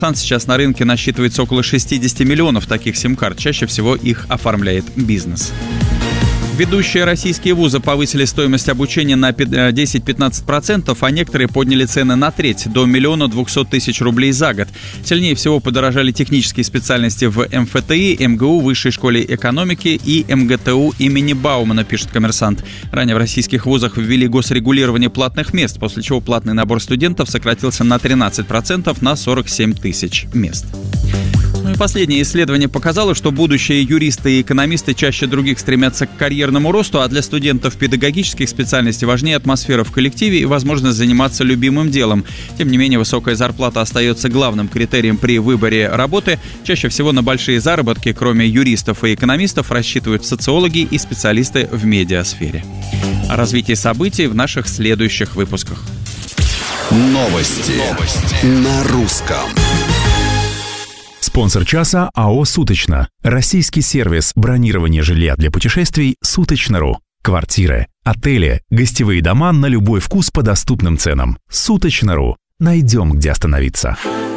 Сейчас на рынке насчитывается около 60 миллионов таких сим-карт. Чаще всего их оформляет бизнес. Ведущие российские вузы повысили стоимость обучения на 10-15%, а некоторые подняли цены на треть, до 1 200 000 рублей за год. Сильнее всего подорожали технические специальности в МФТИ, МГУ, Высшей школе экономики и МГТУ имени Баумана, пишет «Коммерсант». Ранее в российских вузах ввели госрегулирование платных мест, после чего платный набор студентов сократился на 13% на 47 000 мест. И последнее исследование показало, что будущие юристы и экономисты чаще других стремятся к карьерному росту, а для студентов педагогических специальностей важнее атмосфера в коллективе и возможность заниматься любимым делом. Тем не менее, высокая зарплата остается главным критерием при выборе работы. Чаще всего на большие заработки, кроме юристов и экономистов, рассчитывают социологи и специалисты в медиасфере. О развитии событий в наших следующих выпусках. Новости на русском. Спонсор часа АО «Суточно». Российский сервис бронирования жилья для путешествий «Суточно.ру». Квартиры, отели, гостевые дома на любой вкус по доступным ценам. «Суточно.ру». Найдем, где остановиться.